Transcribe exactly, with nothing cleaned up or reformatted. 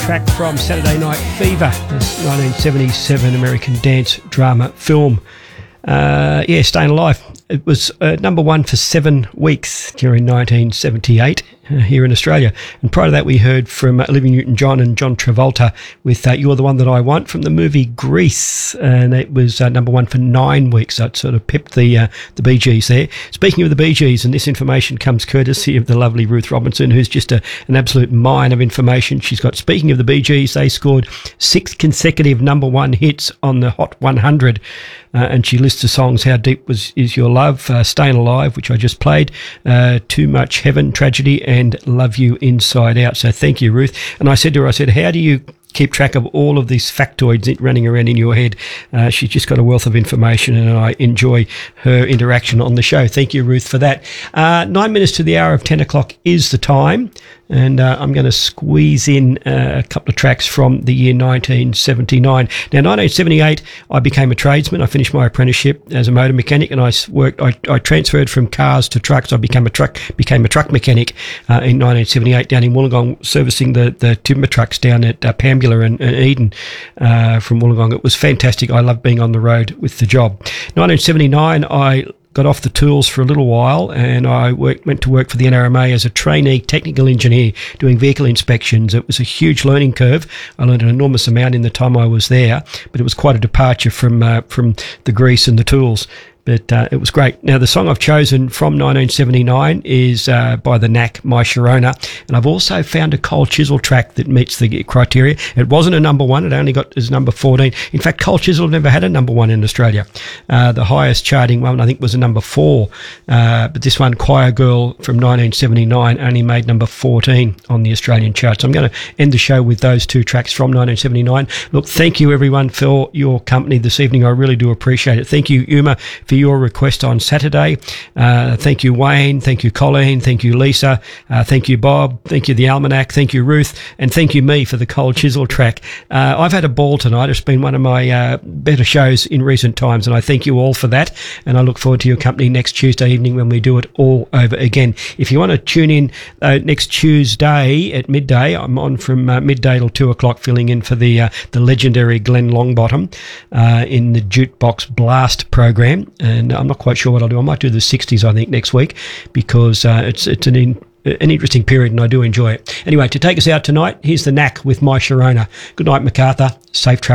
track from Saturday Night Fever, this nineteen seventy-seven American dance drama film. Uh, yeah, Staying Alive. It was uh, number one for seven weeks during nineteen seventy-eight uh, here in Australia. And prior to that, we heard from uh, Olivia Newton-John and John Travolta with uh, You're the One That I Want from the movie Grease. And it was uh, number one for nine weeks. So it sort of pipped the, uh, the Bee Gees there. Speaking of the Bee Gees, and this information comes courtesy of the lovely Ruth Robinson, who's just a, an absolute mine of information. She's got, speaking of the Bee Gees, they scored six consecutive number one hits on the Hot one hundred. Uh, and she lists the songs How Deep Was Is Your Love, uh, Staying Alive, which I just played, uh, Too Much Heaven, Tragedy, and Love You Inside Out. So thank you, Ruth. And I said to her, I said, how do you keep track of all of these factoids running around in your head? Uh, she's just got a wealth of information, and I enjoy her interaction on the show. Thank you, Ruth, for that. Uh, nine minutes to the hour of ten o'clock is the time. And uh, I'm going to squeeze in uh, a couple of tracks from the year nineteen seventy-nine. Now, nineteen seventy-eight, I became a tradesman. I finished my apprenticeship as a motor mechanic, and I worked. I, I transferred from cars to trucks. I became a truck became a truck mechanic uh, in nineteen seventy-eight down in Wollongong, servicing the, the timber trucks down at uh, Pambula and, and Eden uh, from Wollongong. It was fantastic. I loved being on the road with the job. nineteen seventy-nine, I got off the tools for a little while, and I worked, went to work for the N R M A as a trainee technical engineer doing vehicle inspections. It was a huge learning curve. I learned an enormous amount in the time I was there, but it was quite a departure from uh, from the grease and the tools. But uh, it was great. Now, the song I've chosen from nineteen seventy-nine is uh, by the Knack, My Sharona. And I've also found a Cold Chisel track that meets the criteria. It wasn't a number one. It only got as number fourteen. In fact, Cold Chisel never had a number one in Australia. Uh, the highest charting one, I think, was a number four. Uh, but this one, Choir Girl from nineteen seventy-nine, only made number fourteen on the Australian chart. So I'm going to end the show with those two tracks from nineteen seventy-nine. Look, thank you, everyone, for your company this evening. I really do appreciate it. Thank you, Uma, for your request on Saturday. Uh, thank you, Wayne. Thank you, Colleen. Thank you, Lisa. Uh, thank you, Bob. Thank you, The Almanac. Thank you, Ruth. And thank you, me, for the Cold Chisel track. Uh, I've had a ball tonight. It's been one of my uh, better shows in recent times, and I thank you all for that. And I look forward to your company next Tuesday evening when we do it all over again. If you want to tune in uh, next Tuesday at midday, I'm on from uh, midday till two o'clock, filling in for the uh, the legendary Glenn Longbottom uh, in the Jukebox Blast program. And I'm not quite sure what I'll do. I might do the sixties, I think, next week, because uh, it's it's an in, an interesting period, and I do enjoy it. Anyway, to take us out tonight, here's the Knack with My Sharona. Good night, MacArthur. Safe travel.